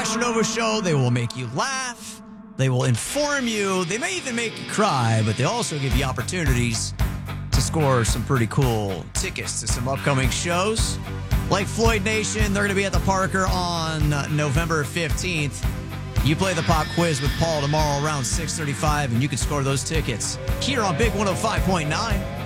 Fashion Nova show. They will make you laugh. They will inform you. They may even make you cry, but they also give you opportunities to score some pretty cool tickets to some upcoming shows. Like Floyd Nation, they're going to be at the Parker on November 15th. You play the pop quiz with Paul tomorrow around 6:35, and you can score those tickets here on Big 105.9.